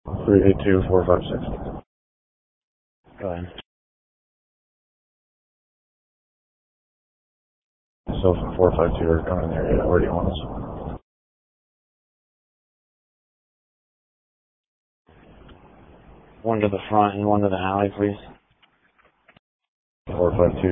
382456. Go ahead. So 452 are coming there. Yeah, where do you want us? One to the front and one to the alley, please. 452.